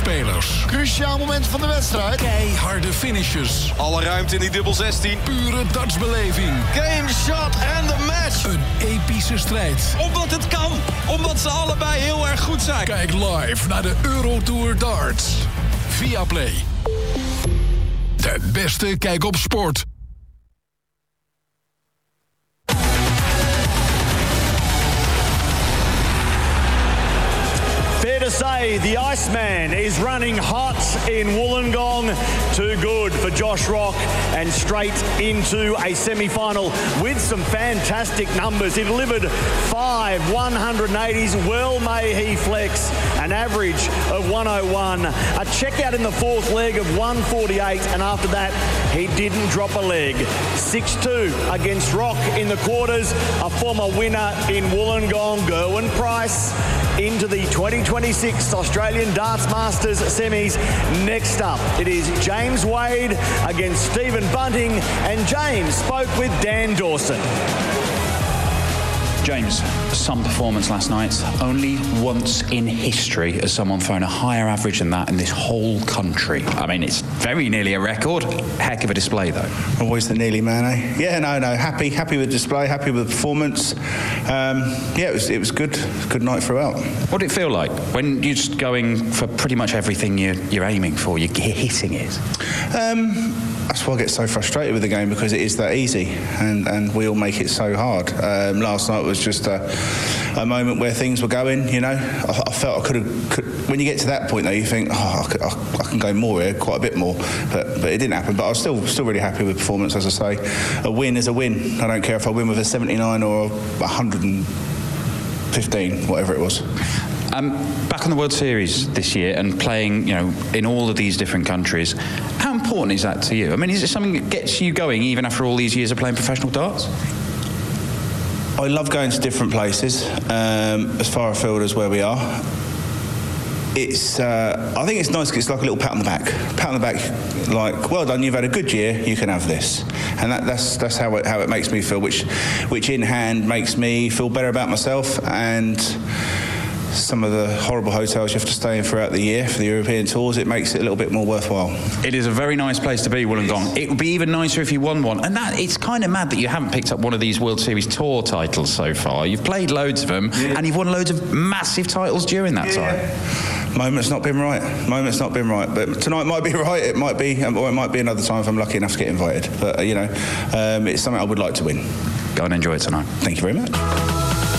spelers. Cruciaal moment van de wedstrijd. Keiharde finishes. Alle ruimte in die dubbel 16. Pure dartsbeleving. Game, shot and the match. Een epische strijd. Omdat het kan. Omdat ze allebei heel erg goed zijn. Kijk live naar de Eurotour Darts. Viaplay. De beste kijk op sport. Fair to say the Iceman is running hot in Wollongong. Too good for Josh Rock, and straight into a semi-final with some fantastic numbers. He delivered 5 180s. Well may he flex an average of 101. A checkout in the fourth leg of 148, and after that he didn't drop a leg. 6-2 against Rock in the quarters. A former winner in Wollongong, Gerwyn Price, into the 2026 Australian Darts Masters semis. Next up, it is James Wade against Stephen Bunting, and James spoke with Dan Dawson. James, some performance last night. Only once in history has someone thrown a higher average than that in this whole country. I mean, it's very nearly a record. Heck of a display, though. Always the nearly man, eh? Yeah, no. Happy with the display. Happy with the performance. It was good. Good night throughout. What did it feel like when you're just going for pretty much everything you're aiming for? You're hitting it. That's why I get so frustrated with the game, because it is that easy, and we all make it so hard. Last night was just a moment where things were going. You know, I felt I could. When you get to that point, though, you think, I can go more here, quite a bit more, but it didn't happen. But I was still really happy with performance. As I say, a win is a win. I don't care if I win with a 79 or 115, whatever it was. Back in the World Series this year and playing, in all of these different countries, how important is that to you? I mean, is it something that gets you going even after all these years of playing professional darts? I love going to different places, as far afield as where we are. It's, I think it's nice because it's like a little pat on the back. Pat on the back, like, well done, you've had a good year, you can have this. And that's how it makes me feel, which in hand makes me feel better about myself. And some of the horrible hotels you have to stay in throughout the year for the European tours, it makes it a little bit more worthwhile. It is a very nice place to be, Wollongong. It would be even nicer if you won one. And it's kind of mad that you haven't picked up one of these World Series Tour titles so far. You've played loads of them, and you've won loads of massive titles during that time. Moment's not been right. But tonight might be right. It might be, or it might be another time if I'm lucky enough to get invited. But it's something I would like to win. Go and enjoy it tonight. Thank you very much.